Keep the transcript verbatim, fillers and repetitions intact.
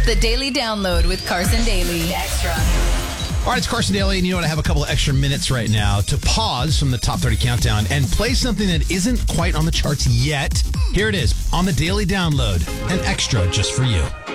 The Daily Download with Carson Daly. Extra. All right, it's Carson Daly, and you know what? I have a couple of extra minutes right now to pause from the Top thirty Countdown and play something that isn't quite on the charts yet. Here it is on the Daily Download, an extra just for you.